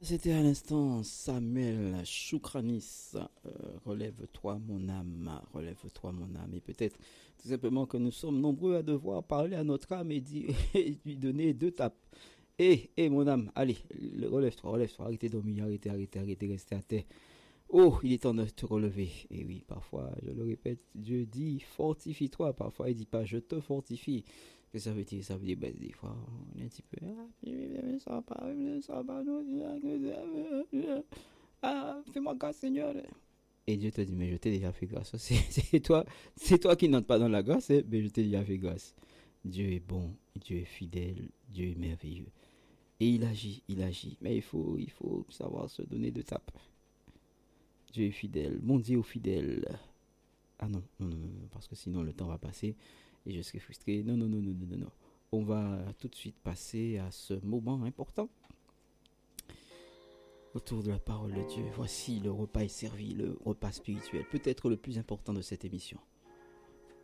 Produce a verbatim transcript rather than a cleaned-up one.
C'était à l'instant Samuel Choukranis, euh, relève-toi mon âme, relève-toi mon âme. Et peut-être tout simplement que nous sommes nombreux à devoir parler à notre âme et, dire, et lui donner deux tapes. Eh, eh mon âme, allez, relève-toi, relève-toi, arrêtez de dormir, arrêtez, arrêtez, arrêtez, restez à terre. Oh, il est temps de te relever. Et oui, parfois, je le répète, Dieu dit fortifie-toi. Parfois, il dit pas je te fortifie. Que ça veut dire? Ça veut dire, ben, des fois, on est un petit peu. Ah, ça va pas, ça va pas, ah, fais-moi grâce, Seigneur. Et Dieu te dit, mais je t'ai déjà fait grâce. C'est, c'est toi, c'est toi qui n'entres pas dans la grâce, hein, mais je t'ai déjà fait grâce. Dieu est bon, Dieu est fidèle, Dieu est merveilleux. Et il agit, il agit. Mais il faut, il faut savoir se donner de tape. Dieu est fidèle, mon Dieu est fidèle. Ah non, non, non, non, parce que sinon le temps va passer et je serai frustré. Non, non, non, non, non, non, non. On va tout de suite passer à ce moment important autour de la parole de Dieu. Voici, le repas est servi, le repas spirituel, peut-être le plus important de cette émission.